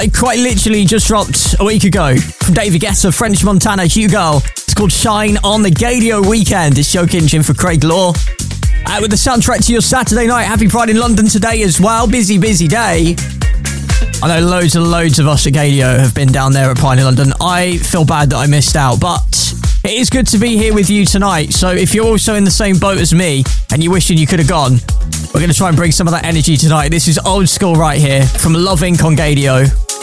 It quite literally just dropped a week ago from David Guetta, French Montana, Hugo. It's called Shine on the Gadio Weekend. It's Joe Kinchin for Craig Law. With the soundtrack to your Saturday night. Happy Pride in London today as well. Busy day. I know loads and loads of us at Gadio have been down there at Pride in London. I feel bad that I missed out, but it is good to be here with you tonight. So if you're also in the same boat as me and you're wishing you could have gone, we're going to try and bring some of that energy tonight. This is Old School right here from Love Inc. on Gadio.